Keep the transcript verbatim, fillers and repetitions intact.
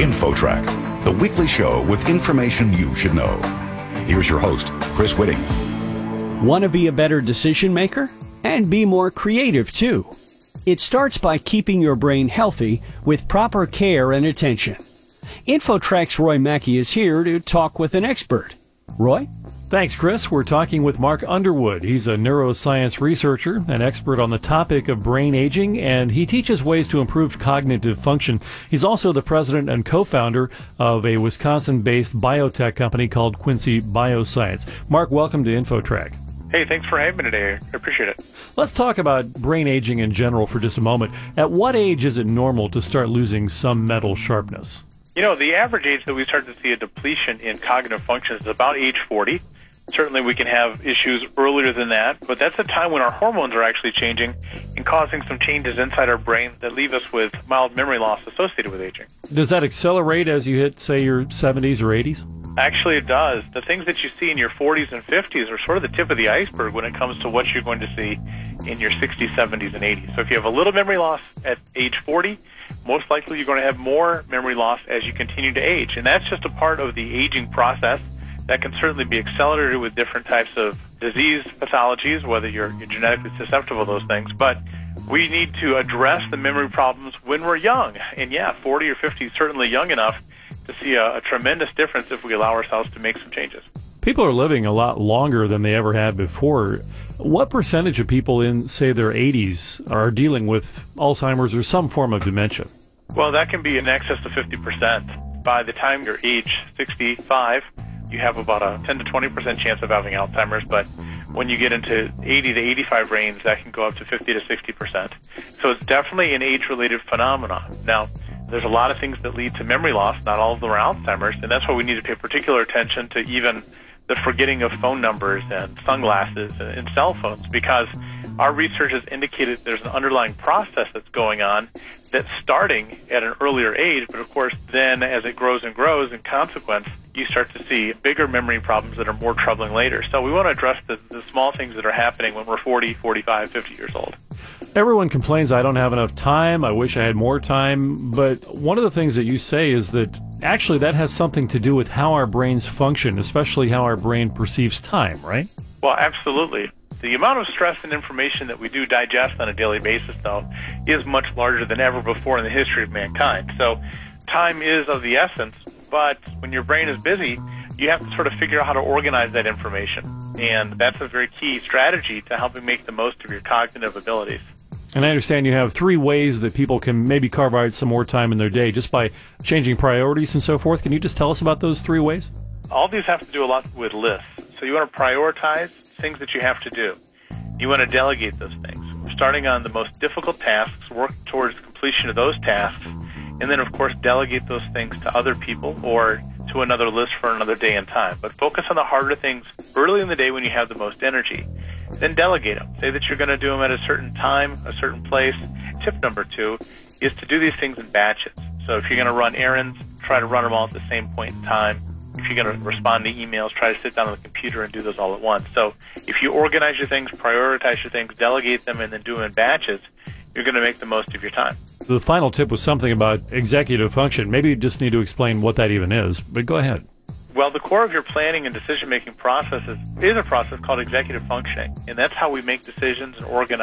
InfoTrack, the weekly show with information you should know. Here's your host, Chris Whitting. Want to be a better decision maker? And be more creative, too. It starts by keeping your brain healthy with proper care and attention. InfoTrack's Roy Mackey is here to talk with an expert. Roy? Thanks, Chris. We're talking with Mark Underwood. He's a neuroscience researcher, an expert on the topic of brain aging, and he teaches ways to improve cognitive function. He's also the president and co-founder of a Wisconsin-based biotech company called Quincy Bioscience. Mark, welcome to InfoTrack. Hey, thanks for having me today. I appreciate it. Let's talk about brain aging in general for just a moment. At what age is it normal to start losing some mental sharpness? You know, the average age that we start to see a depletion in cognitive functions is about age forty. Certainly we can have issues earlier than that, but that's a time when our hormones are actually changing and causing some changes inside our brain that leave us with mild memory loss associated with aging. Does that accelerate as you hit, say, your seventies or eighties? Actually, it does. The things that you see in your forties and fifties are sort of the tip of the iceberg when it comes to what you're going to see in your sixties, seventies, and eighties. So if you have a little memory loss at age forty, most likely you're going to have more memory loss as you continue to age. And that's just a part of the aging process that can certainly be accelerated with different types of disease pathologies, whether you're, you're genetically susceptible to those things. But we need to address the memory problems when we're young. And yeah, forty or fifty is certainly young enough to see a, a tremendous difference if we allow ourselves to make some changes. People are living a lot longer than they ever have before. What percentage of people in, say, their eighties are dealing with Alzheimer's or some form of dementia? Well, that can be in excess of fifty percent. By the time you're age sixty-five, you have about a ten to twenty percent chance of having Alzheimer's, but when you get into eighty to eighty-five range, that can go up to fifty to sixty percent. So it's definitely an age-related phenomenon. Now, there's a lot of things that lead to memory loss. Not all of them are Alzheimer's, and that's why we need to pay particular attention to even the forgetting of phone numbers and sunglasses and cell phones, because our research has indicated there's an underlying process that's going on that's starting at an earlier age, but of course then as it grows and grows, in consequence, you start to see bigger memory problems that are more troubling later. So we want to address the, the small things that are happening when we're forty, forty-five, fifty years old. Everyone complains, I don't have enough time, I wish I had more time, but one of the things that you say is that actually that has something to do with how our brains function, especially how our brain perceives time, right? Well, absolutely. The amount of stress and information that we do digest on a daily basis, though, is much larger than ever before in the history of mankind. So time is of the essence, but when your brain is busy, you have to sort of figure out how to organize that information. And that's a very key strategy to helping make the most of your cognitive abilities. And I understand you have three ways that people can maybe carve out some more time in their day just by changing priorities and so forth. Can you just tell us about those three ways? All these have to do a lot with lists. So you want to prioritize things that you have to do. You want to delegate those things. Starting on the most difficult tasks, work towards completion of those tasks, and then, of course, delegate those things to other people or to another list for another day and time. But focus on the harder things early in the day when you have the most energy. Then delegate them. Say that you're going to do them at a certain time, a certain place. Tip number two is to do these things in batches. So if you're going to run errands, try to run them all at the same point in time. If you're going to respond to emails, try to sit down on the computer and do those all at once. So if you organize your things, prioritize your things, delegate them, and then do them in batches, you're going to make the most of your time. The final tip was something about executive function. Maybe you just need to explain what that even is, but go ahead. Well, the core of your planning and decision-making process is, is a process called executive functioning, and that's how we make decisions and organize